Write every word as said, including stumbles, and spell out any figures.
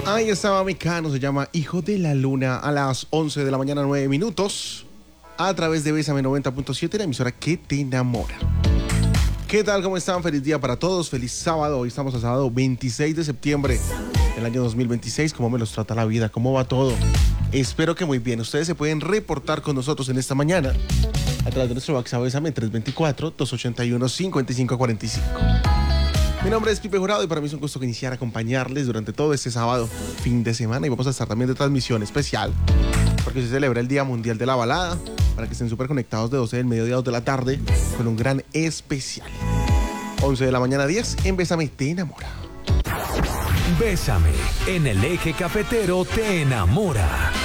Ahí estaba Mecano, se llama Hijo de la Luna, a las once de la mañana, nueve minutos, a través de Bésame noventa punto siete, la emisora que te enamora. ¿Qué tal? ¿Cómo están? Feliz día para todos, feliz sábado. Hoy estamos a sábado veintiséis de septiembre del año dos mil veintiséis. ¿Cómo me los trata la vida? ¿Cómo va todo? Espero que muy bien. Ustedes se pueden reportar con nosotros en esta mañana a través de nuestro WhatsApp Bésame tres dos cuatro, dos ocho uno, cinco cinco cuatro cinco. Mi nombre es Pipe Jurado y para mí es un gusto iniciar a acompañarles durante todo este sábado, fin de semana, y vamos a estar también de transmisión especial porque se celebra el Día Mundial de la Balada, para que estén súper conectados de doce del mediodía a dos de la tarde con un gran especial. once de la mañana, diez, en Bésame te enamora. Bésame, en el eje cafetero te enamora.